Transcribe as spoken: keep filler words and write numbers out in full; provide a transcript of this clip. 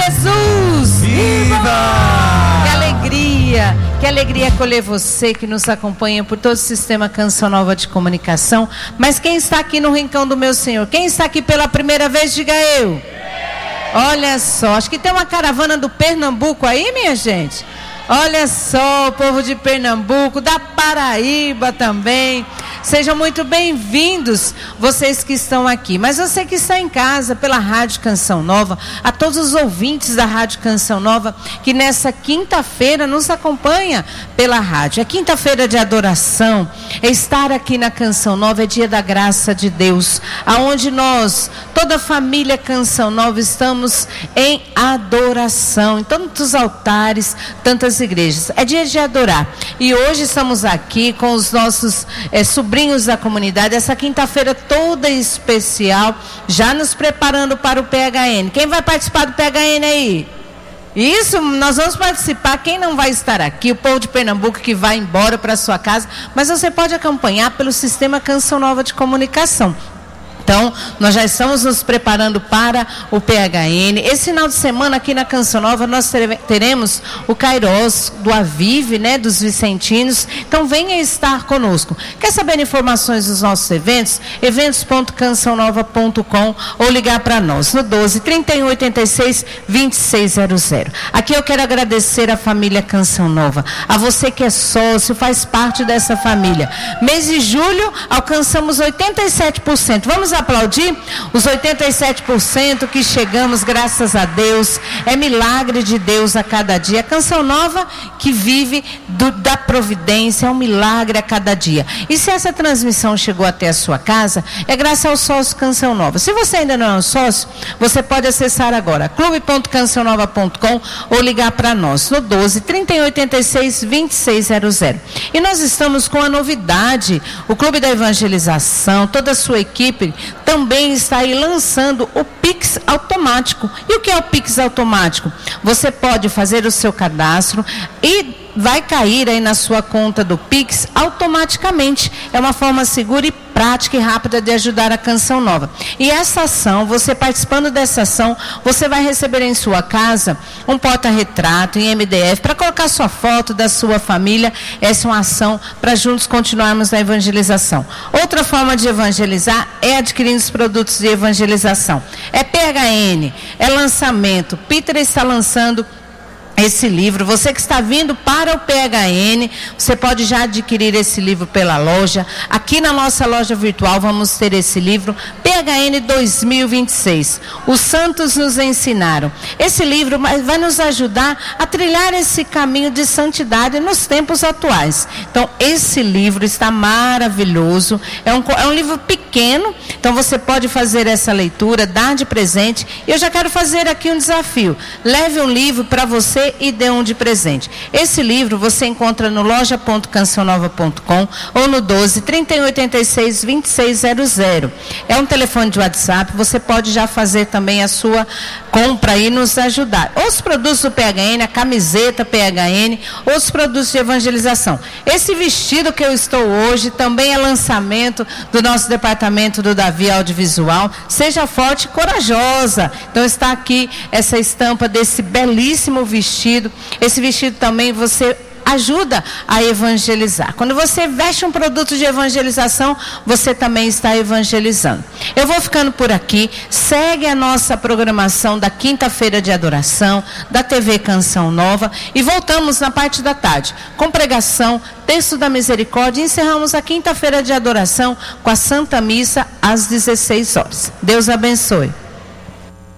Jesus! Viva! Que alegria! Que alegria acolher você que nos acompanha por todo o sistema Canção Nova de Comunicação. Mas quem está aqui no Rincão do Meu Senhor? Quem está aqui pela primeira vez, diga eu. Olha só, acho que tem uma caravana do Pernambuco aí, minha gente. Olha só, o povo de Pernambuco, da Paraíba também. Sejam muito bem-vindos, vocês que estão aqui. Mas você que está em casa pela Rádio Canção Nova, a todos os ouvintes da Rádio Canção Nova, que nessa quinta-feira nos acompanha pela rádio. É quinta-feira de adoração, é estar aqui na Canção Nova, é dia da graça de Deus, aonde nós, toda a família Canção Nova, estamos em adoração, em tantos altares, tantas igrejas. É dia de adorar. E hoje estamos aqui com os nossos é, sobrinhos da comunidade, essa quinta-feira toda especial, já nos preparando para o P H N. Quem vai participar do P H N aí? Isso, nós vamos participar. Quem não vai estar aqui? O povo de Pernambuco que vai embora para sua casa, mas você pode acompanhar pelo sistema Canção Nova de Comunicação. Então, nós já estamos nos preparando para o P H N. Esse final de semana aqui na Canção Nova nós teremos o Kairos do Avive, né, dos Vicentinos. Então, venha estar conosco. Quer saber informações dos nossos eventos? eventos ponto canção nova ponto com ou ligar para nós no doze, trinta e um, oitenta e seis, vinte e seis zero zero. Aqui eu quero agradecer a família Canção Nova, a você que é sócio, faz parte dessa família. Mês de julho, alcançamos oitenta e sete por cento. Vamos aplaudir os oitenta e sete por cento que chegamos, graças a Deus. É milagre de Deus a cada dia. A Canção Nova que vive do, da providência, é um milagre a cada dia. E se essa transmissão chegou até a sua casa, é graças ao sócio Canção Nova. Se você ainda não é um sócio, você pode acessar agora clube ponto canção nova ponto com ou ligar para nós no doze, trinta e um, oitenta e seis, vinte e seis zero zero. E nós estamos com a novidade, o Clube da Evangelização, toda a sua equipe também está aí lançando o Pix automático. E o que é o Pix automático? Você pode fazer o seu cadastro e vai cair aí na sua conta do Pix automaticamente. É uma forma segura e prática e rápida de ajudar a Canção Nova. E essa ação, você participando dessa ação, você vai receber em sua casa um porta-retrato em M D F para colocar sua foto da sua família. Essa é uma ação para juntos continuarmos na evangelização. Outra forma de evangelizar é adquirindo os produtos de evangelização. É P H N, é lançamento. Peter está lançando esse livro. Você que está vindo para o P H N, você pode já adquirir esse livro pela loja. Aqui na nossa loja virtual vamos ter esse livro, P H N dois mil e vinte e seis. Os santos nos ensinaram. Esse livro vai nos ajudar a trilhar esse caminho de santidade nos tempos atuais. Então, esse livro está maravilhoso. É um, é um livro pequeno, então você pode fazer essa leitura, dar de presente. E eu já quero fazer aqui um desafio. Leve um livro para você e dê um de presente. Esse livro você encontra no loja ponto canção nova ponto com ou no doze, trinta e um, oitenta e seis, vinte e seis zero zero. É um telefone de WhatsApp, você pode já fazer também a sua compra e nos ajudar. Os produtos do P H N, a camiseta P H N, os produtos de evangelização. Esse vestido que eu estou hoje também é lançamento do nosso departamento do Davi Audiovisual. Seja forte e corajosa. Então está aqui essa estampa desse belíssimo vestido. Esse vestido também você ajuda a evangelizar. Quando você veste um produto de evangelização, você também está evangelizando. Eu vou ficando por aqui. Segue a nossa programação da quinta-feira de adoração, da T V Canção Nova, e voltamos na parte da tarde, com pregação, texto da misericórdia, e encerramos a quinta-feira de adoração com a Santa Missa às dezesseis horas. Deus abençoe.